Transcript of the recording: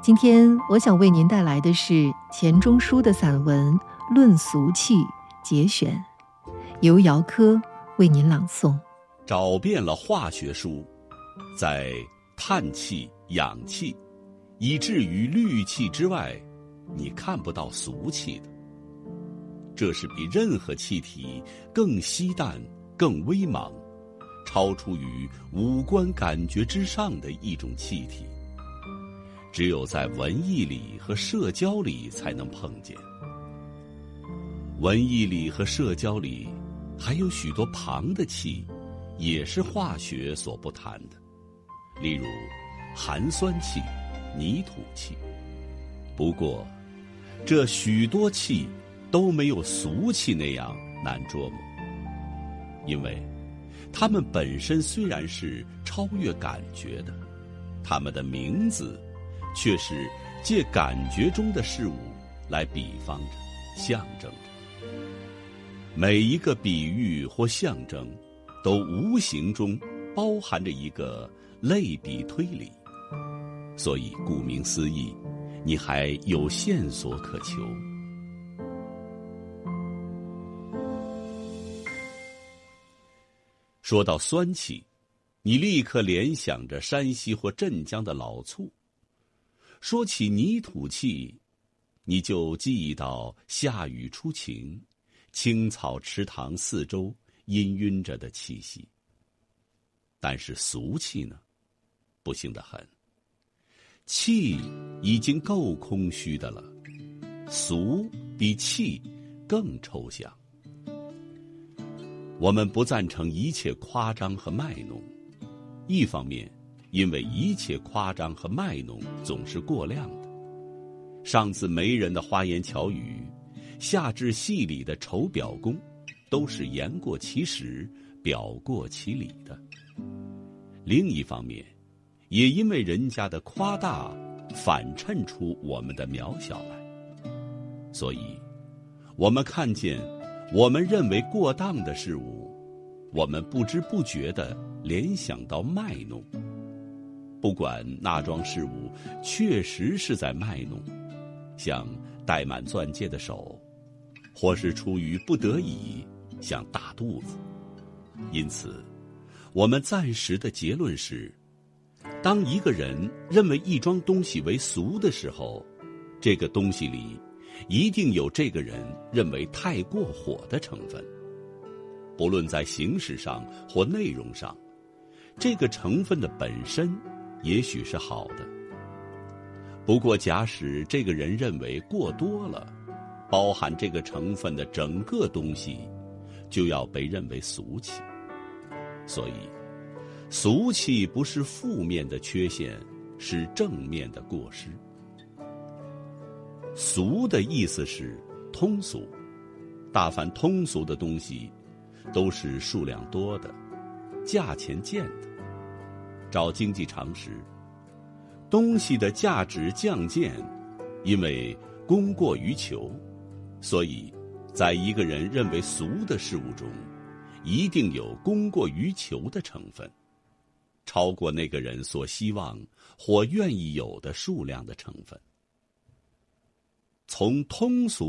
今天我想为您带来的是钱钟书的散文《论俗气》节选，由姚科为您朗诵。 找遍了化学书，在碳气、氧气，以至于氯气之外，你看不到俗气的。这是比任何气体更稀淡、更微茫，超出于五官感觉之上的一种气体。只有在文艺里和社交里才能碰见。文艺里和社交里还有许多旁的气，也是化学所不谈的，例如寒酸气、泥土气。不过这许多气都没有俗气那样难捉摸，因为它们本身虽然是超越感觉的，它们的名字却是借感觉中的事物来比方着、象征着。每一个比喻或象征都无形中包含着一个类比推理，所以顾名思义，你还有线索可求。说到酸气，你立刻联想着山西或镇江的老醋；说起泥土气，你就记忆到夏雨初晴，青草池塘四周氤氲着的气息。但是俗气呢，不幸得很，气已经够空虚的了，俗比气更抽象。我们不赞成一切夸张和卖弄，一方面因为一切夸张和卖弄总是过量的，上自媒人的花言巧语，下至戏里的丑表功，都是言过其实、表过其理的。另一方面，也因为人家的夸大反衬出我们的渺小来，所以我们看见我们认为过当的事物，我们不知不觉地联想到卖弄。不管那桩事物确实是在卖弄，像戴满钻戒的手，或是出于不得已，像大肚子。因此我们暂时的结论是，当一个人认为一桩东西为俗的时候，这个东西里一定有这个人认为太过火的成分。不论在形式上或内容上，这个成分的本身也许是好的。不过假使这个人认为过多了，包含这个成分的整个东西就要被认为俗气。所以俗气不是负面的缺陷，是正面的过失。俗的意思是通俗，大凡通俗的东西都是数量多的，价钱贱的。照经济常识，东西的价值降贱，因为供过于求，所以在一个人认为俗的事物中，一定有供过于求的成分，超过那个人所希望或愿意有的数量的成分。从通俗